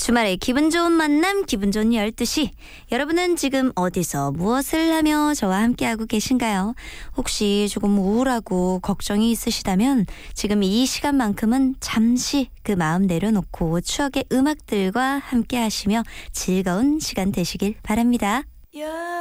주말에 기분 좋은 만남, 기분 좋은 12시. 여러분은 지금 어디서 무엇을 하며 저와 함께하고 계신가요? 혹시 조금 우울하고 걱정이 있으시다면 지금 이 시간만큼은 잠시 그 마음 내려놓고 추억의 음악들과 함께 하시며 즐거운 시간 되시길 바랍니다.